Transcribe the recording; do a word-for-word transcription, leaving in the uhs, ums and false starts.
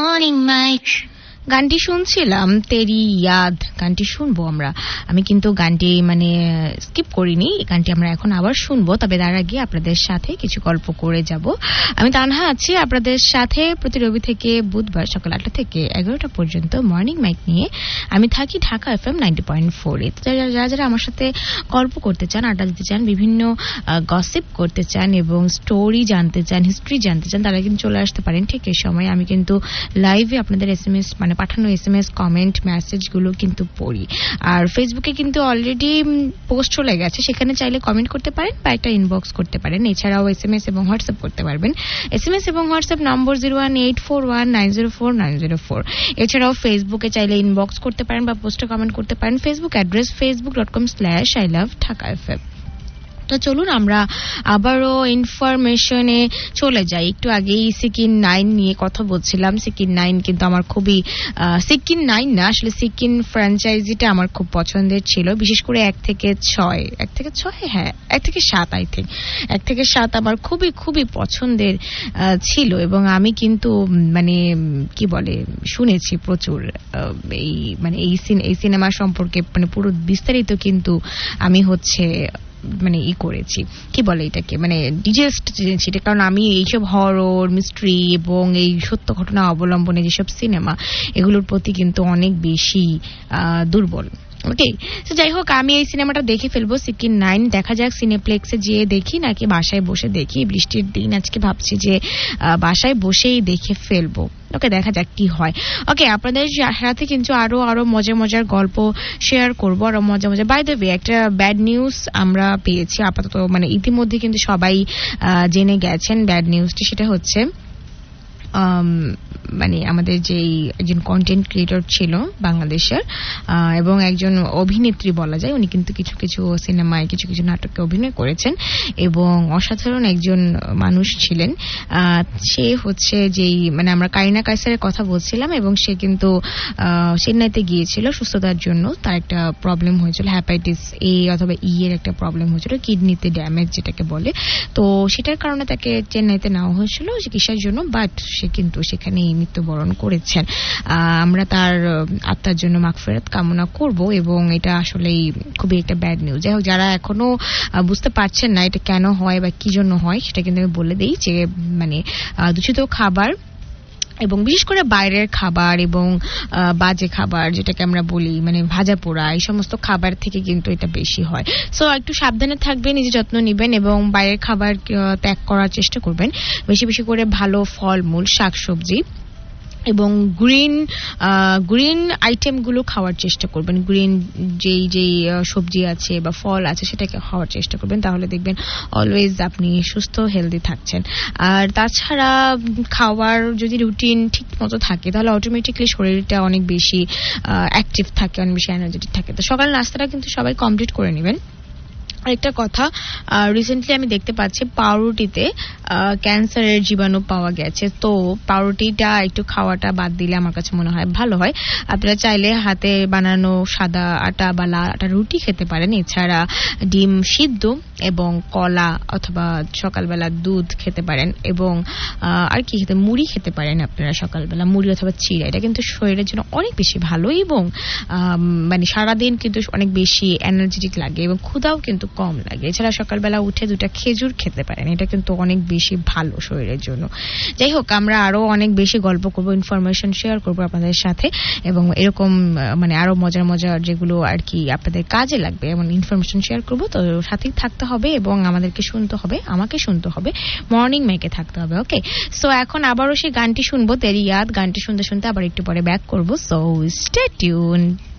Morning mic গানটি শুনছিলাম তেরি ইয়াদ, গানটি শুনবো আমরা। আমি কিন্তু গানটি মানে স্কিপ করিনি, গানটি আমরা এখন আবার শুনবো। তবে তার আগে আপনাদের সাথে কিছু গল্প করে যাব। আমি তানহা আছি আপনাদের সাথে প্রতি রবি থেকে বুধবার সকাল আটটা থেকে এগারোটা পর্যন্ত মর্নিং মাইক নিয়ে। আমি থাকি Dhaka F M ninety point four এ। যারা যারা আমার সাথে গল্প করতে চান, আড্ডা দিতে চান, বিভিন্ন গসিপ করতে চান এবং স্টোরি জানতে চান, হিস্ট্রি জানতে চান, তারা কিন্তু চলে আসতে পারেন ঠিক এই সময়। আমি কিন্তু লাইভে আপনাদের এস এম এস মানে পাঠানো এস এম এস কমেন্ট মেসেজগুলো কিন্তু পড়ি। আর ফেসবুকে কিন্তু অলরেডি পোস্ট চলে গেছে, সেখানে চাইলে কমেন্ট করতে পারেন বা একটা ইনবক্স করতে পারেন। এছাড়াও এস এম এস এবং হোয়াটসঅ্যাপ করতে পারবেন। এস এম এস এবং WhatsApp number zero one eight four one nine zero four nine zero four. এছাড়াও ফেসবুকে চাইলে ইনবক্স করতে পারেন বা পোস্টে কমেন্ট করতে পারেন। Facebook address Facebook dot com slash I love Dhaka F M. তো চলুন আমরা আবারও ইনফরমেশনে চলে যাই। একটু আগেই সিকিন নাইন নিয়ে কথা বলছিলাম। সিকিন নাইন কিন্তু আমার খুবই, সিকিন নাইন না আসলে সিকিন ফ্র্যাঞ্চাইজিটা আমার খুব পছন্দের ছিল, বিশেষ করে এক থেকে ছয় এক থেকে ছয় হ্যাঁ এক থেকে সাত আই থিঙ্ক এক থেকে সাত আমার খুবই খুবই পছন্দের ছিল। এবং আমি কিন্তু মানে কি বলে শুনেছি প্রচুর এই মানে এই এই সিনেমা সম্পর্কে, মানে পুরো বিস্তারিত কিন্তু আমি হচ্ছে মানে ই করেছি, কি বলে এটাকে, মানে ডিজেস্ট জেনেছি এটা। কারণ আমি এইসব হরর মিস্ট্রি এবং এই সত্য ঘটনা অবলম্বনে যেসব সিনেমা, এগুলোর প্রতি কিন্তু অনেক বেশি দুর্বল। ওকে, তো যাই হোক, আমি এই সিনেমাটা দেখে ফেলবো সিকিন নাইন। দেখা যাক সিনেপ্লেক্সে যেয়ে দেখি নাকি বাসায় বসে দেখি। বৃষ্টির দিন আজকে, ভাবছি যে বাসায় বসেই দেখে ফেলবো। ওকে, দেখা যাক কি হয়। ওকে, আপনাদের সাথে কিন্তু আরো আরো মজার মজার গল্প শেয়ার করবো, আরো মজা মজা। বাই দ্য ওয়ে, একটা ব্যাড নিউজ আমরা পেয়েছি আপাতত, মানে ইতিমধ্যে কিন্তু সবাই জেনে গেছেন ব্যাড নিউজটি। সেটা হচ্ছে মানে আমাদের যে একজন কন্টেন্ট ক্রিয়েটর ছিল বাংলাদেশের এবং একজন অভিনেত্রী বলা যায়, উনি কিন্তু কিছু কিছু সিনেমায় কিছু কিছু নাটকে অভিনয় করেছেন এবং অসাধারণ একজন মানুষ ছিলেন। সে হচ্ছে যেই মানে আমরা কারিনা কায়সারের কথা বলছিলাম, এবং সে কিন্তু চেন্নাইতে গিয়েছিল সুস্থতার জন্য। তার একটা প্রবলেম হয়েছিল, হ্যাপাটাইটিস এ অথবা ই এর একটা প্রবলেম হয়েছিল, কিডনিতে ড্যামেজ যেটাকে বলে। তো সেটার কারণে তাকে চেন্নাইতে নেওয়া হয়েছিল চিকিৎসার জন্য, বাট সে কিন্তু সেখানেই মৃত্যুবরণ করেছেন। আমরা তার আত্মার জন্য মাগফিরাত কামনা করব, এবং এটা আসলেই খুবই একটা ব্যাড নিউজ। যাই হোক, যারা এখনো বুঝতে পারছেন না এটা কেন হয় বা কি জন্য হয়, সেটা কিন্তু আমি বলে দিই যে মানে দূষিত খাবার এবং বিশেষ করে বাইরের খাবার এবং বাজে খাবার যেটাকে আমরা বলি মানে ভাজা পোড়া, এই সমস্ত খাবার থেকে কিন্তু এটা বেশি হয়। সো একটু সাবধানে থাকবেন, নিজে যত্ন নেবেন এবং বাইরের খাবার ত্যাগ করার চেষ্টা করবেন। বেশি বেশি করে ভালো ফলমূল, শাকসবজি এবং গ্রিন গ্রিন আইটেমগুলো খাওয়ার চেষ্টা করবেন। গ্রিন যেই যেই সবজি আছে বা ফল আছে সেটাকে খাওয়ার চেষ্টা করবেন, তাহলে দেখবেন অলওয়েজ আপনি সুস্থ হেলদি থাকছেন। আর তাছাড়া খাওয়ার যদি রুটিন ঠিক মতো থাকে তাহলে অটোমেটিকলি শরীরটা অনেক বেশি অ্যাক্টিভ থাকে, অনেক বেশি এনার্জেটিক থাকে। তো সকাল নাস্তাটা কিন্তু সবাই কমপ্লিট করে নেবেন। আরেকটা কথা, রিসেন্টলি আমি দেখতে পাচ্ছি পাউরুটিতে ক্যান্সারের জীবাণু পাওয়া গেছে। তো পাউরুটিটা একটু খাওয়াটা বাদ দিলে আমার কাছে মনে হয় ভালো হয়। আপনারা চাইলে হাতে বানানো সাদা আটা বা লাল আটা রুটি খেতে পারেন। এছাড়া ডিম সিদ্ধ এবং কলা অথবা সকালবেলা দুধ খেতে পারেন, এবং আর কি খেতে মুড়ি খেতে পারেন আপনারা সকালবেলা, মুড়ি অথবা চিড়া। এটা কিন্তু শরীরের জন্য অনেক বেশি ভালো এবং মানে সারাদিন কিন্তু অনেক বেশি এনার্জেটিক লাগে এবং ক্ষুধাও কিন্তু কম লাগে। এছাড়া সকালবেলা উঠে দুটা খেজুর খেতে পারেন, এটা কিন্তু অনেক বেশি ভালো শরীরের জন্য। যাই হোক, আমরা আরো অনেক বেশি গল্প করব, ইনফরমেশন শেয়ার করব আপনাদের সাথে, এবং এরকম মানে আরো মজার মজার যেগুলো আর কি আপনাদের কাজে লাগবে এমন ইনফরমেশন শেয়ার করব। তো সাথেই থাকতে হবে এবং আমাদেরকে শুনতে হবে, আমাকে শুনতে হবে, মর্নিং মেকে থাকতে হবে। ওকে, সো এখন আবারও সেই গানটি শুনবো তেরি ইয়াদ। গানটি শুনতে শুনতে আবার একটু পরে ব্যাক করবো। So stay tuned.